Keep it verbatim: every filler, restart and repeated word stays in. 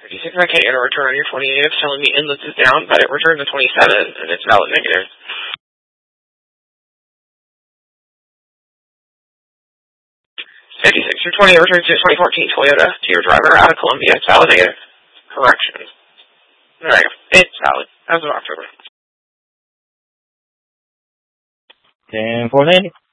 fifty-six, I can't get a return on your twenty-eight. It's telling me inlets is down, but it returned to twenty-seven, and it's valid negative. fifty-six, your twenty-eight returns to twenty fourteen Toyota to your driver out of Columbia. It's valid negative. Correction. There you go. It's valid as of October. ten four ninety.